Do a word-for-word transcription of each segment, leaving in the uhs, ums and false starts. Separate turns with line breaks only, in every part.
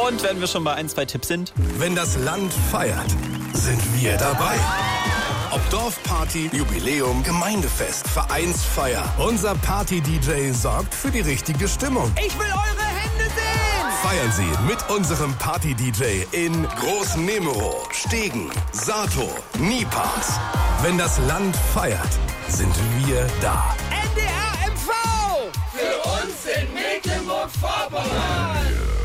Und wenn wir schon bei ein, zwei Tipps sind.
Wenn das Land feiert, sind wir dabei. Ob Dorfparty, Jubiläum, Gemeindefest, Vereinsfeier. Unser Party-D J sorgt für die richtige Stimmung.
Ich will eure Hände sehen!
Feiern Sie mit unserem Party-D J in Groß-Nemero, Stegen, Sato, Niepars. Wenn das Land feiert, sind wir da.
N D R M V!
Für uns in Mecklenburg-Vorpommern!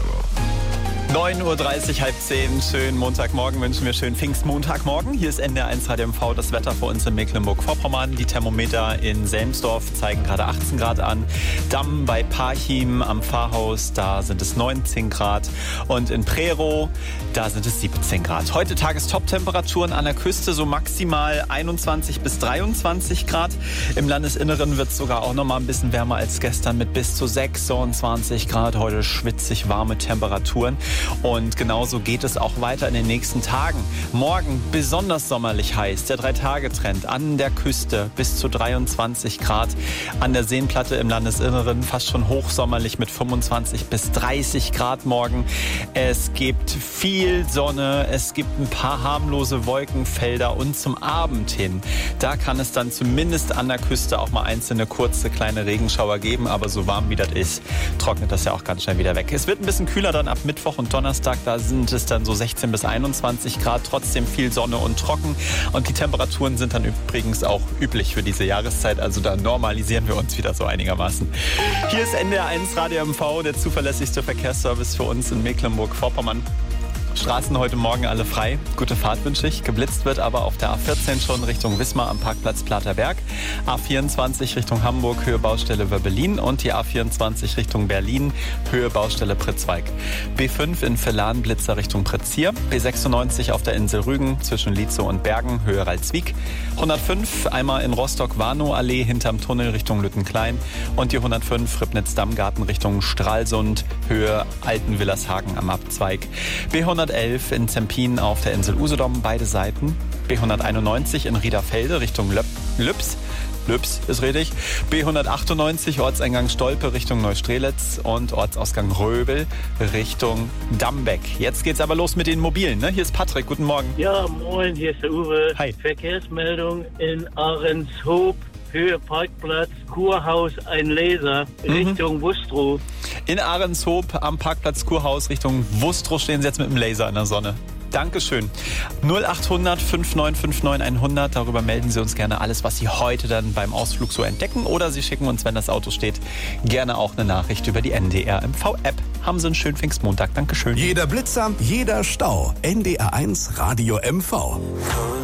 neun Uhr dreißig, halb zehn, schönen Montagmorgen, wünschen wir schönen Pfingstmontagmorgen. Hier ist N D R eins Radio M V, das Wetter für uns in Mecklenburg-Vorpommern. Die Thermometer in Selmsdorf zeigen gerade achtzehn Grad an. Damm bei Parchim am Pfarrhaus, da sind es neunzehn Grad. Und in Prerow, da sind es siebzehn Grad. Heute Tagestop-Temperaturen an der Küste so maximal einundzwanzig bis dreiundzwanzig Grad. Im Landesinneren wird es sogar auch noch mal ein bisschen wärmer als gestern mit bis zu sechsundzwanzig Grad. Heute schwitzig warme Temperaturen. Und genauso geht es auch weiter in den nächsten Tagen. Morgen besonders sommerlich heiß. Der Drei-Tage-Trend an der Küste bis zu dreiundzwanzig Grad. An der Seenplatte im Landesinneren fast schon hochsommerlich mit fünfundzwanzig bis dreißig Grad morgen. Es gibt viel Sonne, es gibt ein paar harmlose Wolkenfelder und zum Abend hin, da kann es dann zumindest an der Küste auch mal einzelne kurze kleine Regenschauer geben. Aber so warm wie das ist, trocknet das ja auch ganz schnell wieder weg. Es wird ein bisschen kühler dann ab Mittwoch und Donnerstag, da sind es dann so sechzehn bis einundzwanzig Grad, trotzdem viel Sonne und trocken. Und die Temperaturen sind dann übrigens auch üblich für diese Jahreszeit, also da normalisieren wir uns wieder so einigermaßen. Hier ist N D R eins Radio M V, der zuverlässigste Verkehrsservice für uns in Mecklenburg-Vorpommern. Straßen heute Morgen alle frei. Gute Fahrt wünsche ich. Geblitzt wird aber auf der A vierzehn schon Richtung Wismar am Parkplatz Platerberg. A vierundzwanzig Richtung Hamburg, Höhe Baustelle Wöbbelin. Und die A vierundzwanzig Richtung Berlin, Höhe Baustelle Pritzweig. B fünf in Villan, Blitzer Richtung Pritzsier. B sechsundneunzig auf der Insel Rügen zwischen Lietzow und Bergen, Höhe Ralswiek. hundertfünf einmal in Rostock-Warnow-Allee hinterm Tunnel Richtung Lüttenklein. Und die hundertfünf Ribnitz-Dammgarten Richtung Stralsund, Höhe Altenwillershagen am Abzweig. B hundertelf in Zempin auf der Insel Usedom, beide Seiten. B hunderteinundneunzig in Riederfelde Richtung Löp Lübs. Lübs ist richtig. B hundertachtundneunzig Ortseingang Stolpe Richtung Neustrelitz und Ortsausgang Röbel Richtung Dambeck. Jetzt geht's aber los mit den Mobilen, ne? Hier ist Patrick, guten Morgen.
Ja, moin, hier ist der Uwe.
Hi.
Verkehrsmeldung in Ahrenshoop, Höhe Parkplatz, Kurhaus, ein Laser,
Mhm.
Richtung Wustrow.
In Ahrenshoop am Parkplatz Kurhaus Richtung Wustrow stehen Sie jetzt mit dem Laser in der Sonne. Dankeschön. null achthundert fünfundneunzig fünfundneunzig hundert, darüber melden Sie uns gerne alles, was Sie heute dann beim Ausflug so entdecken. Oder Sie schicken uns, wenn das Auto steht, gerne auch eine Nachricht über die N D R M V-App. Haben Sie einen schönen Pfingstmontag. Dankeschön.
Jeder Blitzer, jeder Stau. N D R eins Radio M V.